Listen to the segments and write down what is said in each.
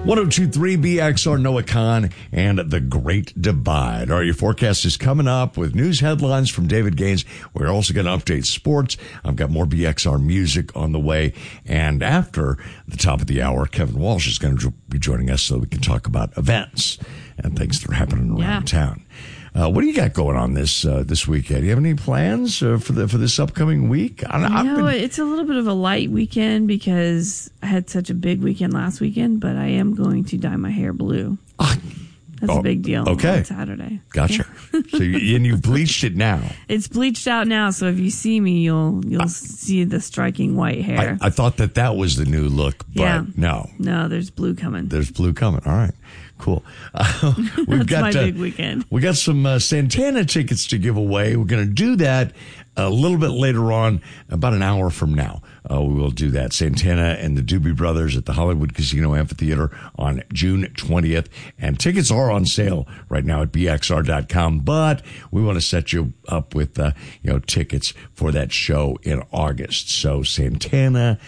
102.3 BXR, Noah Khan, and The Great Divide. All right, your forecast is coming up with news headlines from David Gaines. We're also going to update sports. I've got more BXR music on the way. And after the top of the hour, Kevin Walsh is going to be joining us so we can talk about events and things that are happening around town. What do you got going on this weekend? Do you have any plans for this upcoming week? It's a little bit of a light weekend because I had such a big weekend last weekend, but I am going to dye my hair blue. That's a big deal. Okay. On Saturday. Gotcha. So you've bleached it now. It's bleached out now, so if you see me, you'll see the striking white hair. I thought that was the new look, but no. No, there's blue coming. There's blue coming. All right. Cool. That's my big weekend. We got some Santana tickets to give away. We're going to do that a little bit later on, about an hour from now. We will do that. Santana and the Doobie Brothers at the Hollywood Casino Amphitheater on June 20th. And tickets are on sale right now at bxr.com. But we want to set you up with, tickets for that show in August. So Santana's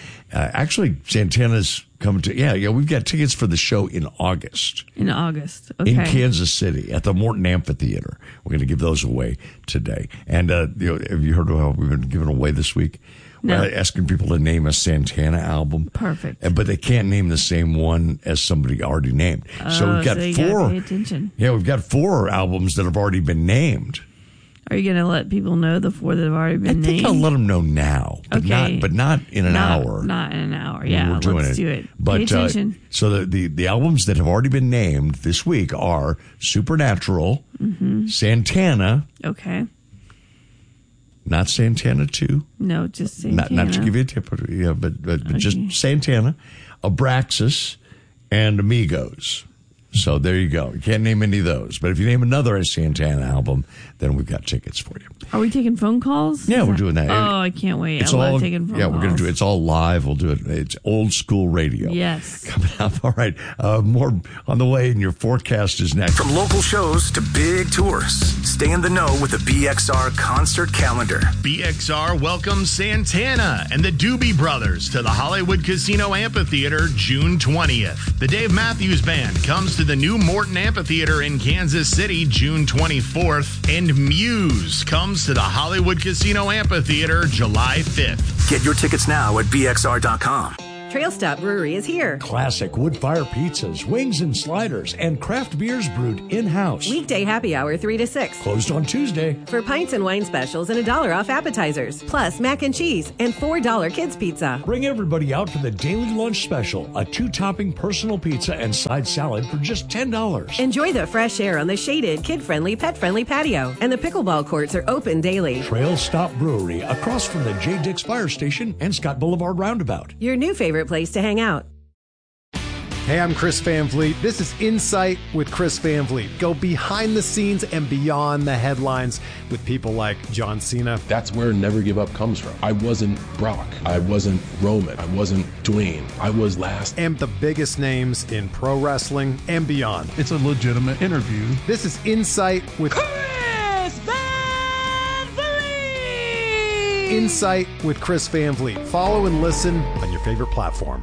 coming to, we've got tickets for the show in August. In August, okay. In Kansas City at the Morton Amphitheater. We're going to give those away today. And, have you heard of how we've been giving away this week? No. We're asking people to name a Santana album. Perfect. But they can't name the same one as somebody already named. So we've got you four. Gotta pay attention. Yeah, we've got 4 albums that have already been named. Are you going to let people know the 4 that have already been named? I think I'll let them know now. But okay. Not in an hour. Not in an hour. Yeah, let's do it. But, pay attention. So the albums that have already been named this week are Supernatural, Santana. Okay. Not Santana 2. No, just Santana. Not to give you a tip, but just Santana, Abraxas, and Amigos. So there you go. You can't name any of those. But if you name another Santana album, then we've got tickets for you. Are we taking phone calls? Yeah, we're doing that. Oh, I can't wait. I love taking phone calls. Yeah, we're going to do it. It's all live. We'll do it. It's old school radio. Yes. Coming up. All right. More on the way, and your forecast is next. From local shows to big tours, stay in the know with the BXR concert calendar. BXR welcomes Santana and the Doobie Brothers to the Hollywood Casino Amphitheater June 20th. The Dave Matthews Band comes to the new Morton Amphitheater in Kansas City June 24th. And Muse comes to the Hollywood Casino Amphitheater July 5th. Get your tickets now at bxr.com. Trail Stop Brewery is here. Classic wood-fire pizzas, wings and sliders, and craft beers brewed in-house. Weekday happy hour 3 to 6. Closed on Tuesday. For pints and wine specials and $1 off appetizers. Plus mac and cheese and $4 kids pizza. Bring everybody out for the daily lunch special. A 2-topping personal pizza and side salad for just $10. Enjoy the fresh air on the shaded, kid-friendly, pet-friendly patio. And the pickleball courts are open daily. Trail Stop Brewery, across from the J. Dix Fire Station and Scott Boulevard Roundabout. Your new favorite place to hang out. Hey, I'm Chris Van Vliet. This is Insight with Chris Van Vliet. Go behind the scenes and beyond the headlines with people like John Cena. That's where Never Give Up comes from. I wasn't Brock. I wasn't Roman. I wasn't Dwayne. I was last. And the biggest names in pro wrestling and beyond. It's a legitimate interview. This is Insight with Chris Van Vliet. Insight with Chris Van Vliet. Follow and listen on your favorite platform.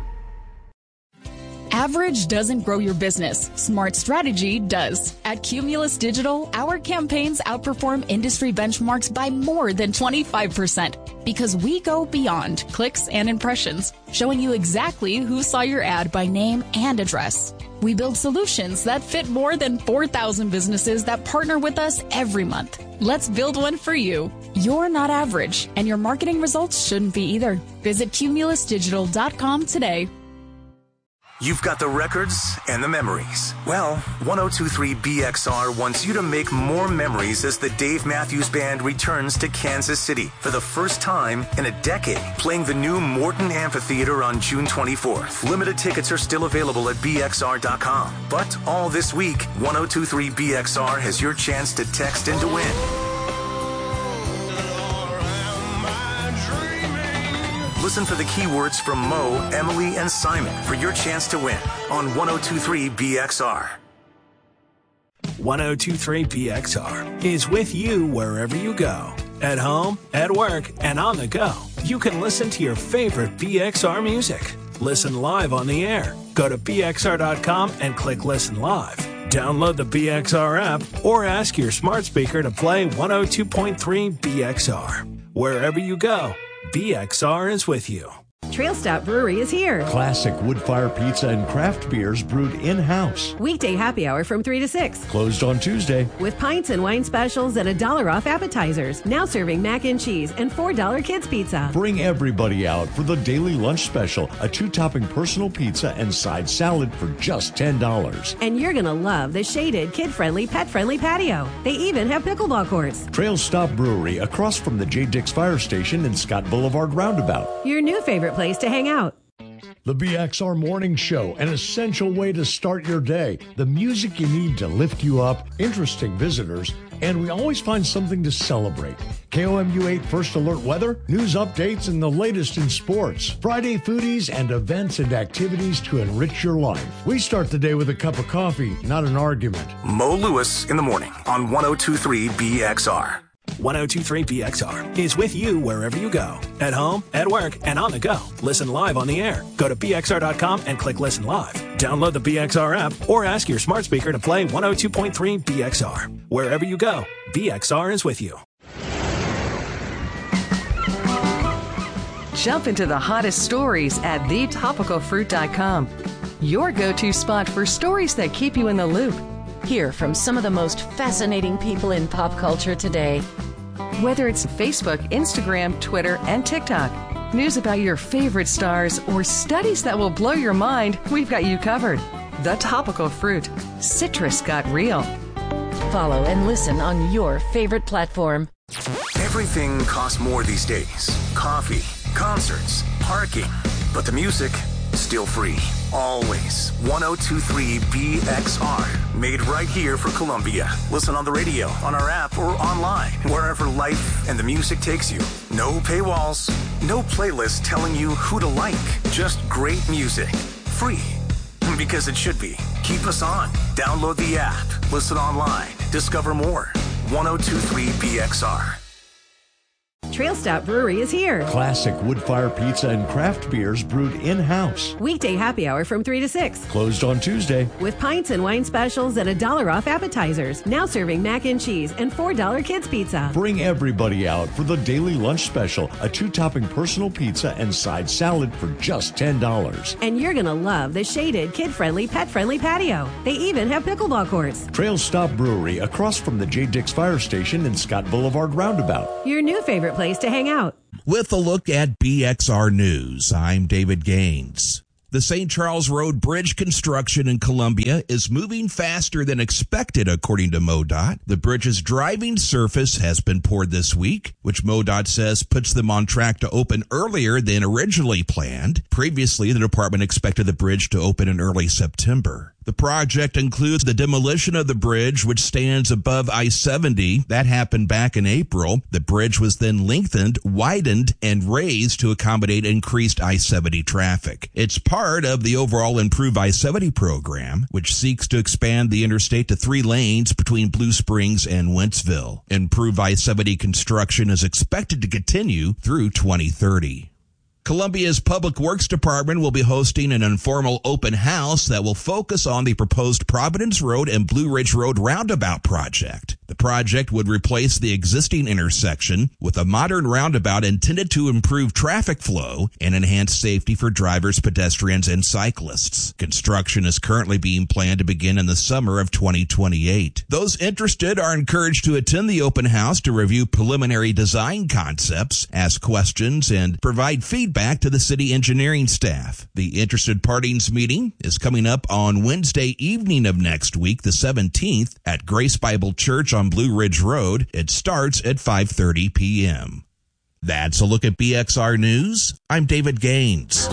Average doesn't grow your business. Smart strategy does. At Cumulus Digital, our campaigns outperform industry benchmarks by more than 25% because we go beyond clicks and impressions, showing you exactly who saw your ad by name and address. We build solutions that fit more than 4,000 businesses that partner with us every month. Let's build one for you. You're not average, and your marketing results shouldn't be either. Visit cumulusdigital.com today. You've got the records and the memories. Well, 102.3 BXR wants you to make more memories as the Dave Matthews Band returns to Kansas City for the first time in a decade, playing the new Morton Amphitheater on June 24th. Limited tickets are still available at bxr.com. But all this week, 102.3 BXR has your chance to text and to win. Listen for the keywords from Mo, Emily, and Simon for your chance to win on 102.3 BXR. 102.3 BXR is with you wherever you go. At home, at work, and on the go. You can listen to your favorite BXR music. Listen live on the air. Go to bxr.com and click Listen Live. Download the BXR app or ask your smart speaker to play 102.3 BXR. Wherever you go, BXR is with you. Trail Stop Brewery is here. Classic wood fire pizza and craft beers brewed in-house. Weekday happy hour from 3 to 6. Closed on Tuesday. With pints and wine specials and $1 off appetizers. Now serving mac and cheese and $4 kids pizza. Bring everybody out for the daily lunch special, a 2-topping personal pizza and side salad for just $10. And you're going to love the shaded, kid-friendly, pet-friendly patio. They even have pickleball courts. Trail Stop Brewery across from the J. Dix Fire Station and Scott Boulevard Roundabout. Your new favorite place to hang out. The BXR Morning Show, an essential way to start your day. The music you need to lift you up, interesting visitors, and we always find something to celebrate. KOMU 8 First Alert weather, news updates, and the latest in sports. Friday foodies and events and activities to enrich your life. We start the day with a cup of coffee, not an argument. Mo Lewis in the morning on 102.3 BXR. 102.3 BXR is with you wherever you go. At home, at work, and on the go. Listen live on the air. Go to bxr.com and click Listen Live. Download the BXR app or ask your smart speaker to play 102.3 BXR. Wherever you go, BXR is with you. Jump into the hottest stories at thetopicalfruit.com. Your go-to spot for stories that keep you in the loop. Hear from some of the most fascinating people in pop culture today. Whether it's Facebook, Instagram, Twitter, and TikTok, news about your favorite stars, or studies that will blow your mind, we've got you covered. The Topical Fruit. Citrus got real. Follow and listen on your favorite platform. Everything costs more these days. Coffee, concerts, parking. But the music, still free. Always. 102.3 BXR. Made right here for Columbia. Listen on the radio, on our app, or online. Wherever life and the music takes you. No paywalls. No playlist telling you who to like. Just great music. Free. Because it should be. Keep us on. Download the app. Listen online. Discover more. 102.3 BXR. Trail Stop Brewery is here. Classic wood fire pizza and craft beers brewed in-house. Weekday happy hour from 3 to 6. Closed on Tuesday. With pints and wine specials and $1 off appetizers. Now serving mac and cheese and $4 kids pizza. Bring everybody out for the daily lunch special, a 2-topping personal pizza and side salad for just $10. And you're going to love the shaded, kid-friendly, pet-friendly patio. They even have pickleball courts. Trail Stop Brewery across from the J. Dix Fire Station and Scott Boulevard Roundabout. Your new favorite place to hang out. With a look at BXR News, I'm David Gaines. The St. Charles Road Bridge construction in Columbia is moving faster than expected, according to MoDOT. The bridge's driving surface has been poured this week, which MoDOT says puts them on track to open earlier than originally planned. Previously, the department expected the bridge to open in early September. The project includes the demolition of the bridge, which stands above I-70. That happened back in April. The bridge was then lengthened, widened, and raised to accommodate increased I-70 traffic. It's part of the overall Improve I-70 program, which seeks to expand the interstate to 3 lanes between Blue Springs and Wentzville. Improve I-70 construction is expected to continue through 2030. Columbia's Public Works Department will be hosting an informal open house that will focus on the proposed Providence Road and Blue Ridge Road roundabout project. The project would replace the existing intersection with a modern roundabout intended to improve traffic flow and enhance safety for drivers, pedestrians, and cyclists. Construction is currently being planned to begin in the summer of 2028. Those interested are encouraged to attend the open house to review preliminary design concepts, ask questions, and provide feedback to the city engineering staff. The interested parties meeting is coming up on Wednesday evening of next week, the 17th, at Grace Bible Church on Blue Ridge Road. It starts at 5:30 p.m. That's a look at BXR News. I'm David Gaines.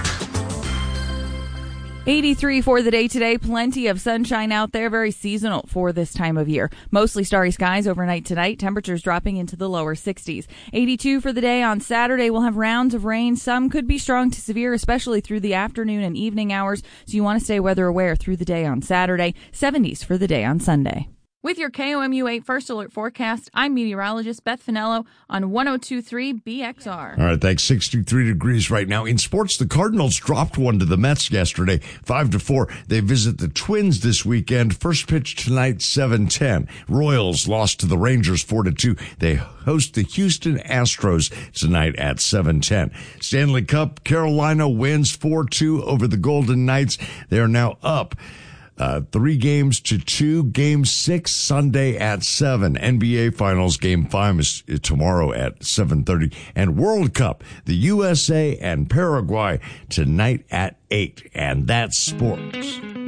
83 for the day today. Plenty of sunshine out there. Very seasonal for this time of year. Mostly starry skies overnight tonight. Temperatures dropping into the lower 60s. 82 for the day on Saturday. We'll have rounds of rain. Some could be strong to severe, especially through the afternoon and evening hours. So you want to stay weather aware through the day on Saturday. 70s for the day on Sunday. With your KOMU 8 First Alert forecast, I'm meteorologist Beth Finello on 102.3 BXR. All right, thanks. 63 degrees right now. In sports, the Cardinals dropped one to the Mets yesterday, 5-4. They visit the Twins this weekend. First pitch tonight, 7:10. Royals lost to the Rangers 4-2. They host the Houston Astros tonight at 7:10. Stanley Cup, Carolina wins 4-2 over the Golden Knights. They are now up 3-2. Game 6 Sunday at 7. NBA Finals Game 5 is tomorrow at 7:30. And World Cup, the USA and Paraguay tonight at 8. And that's sports.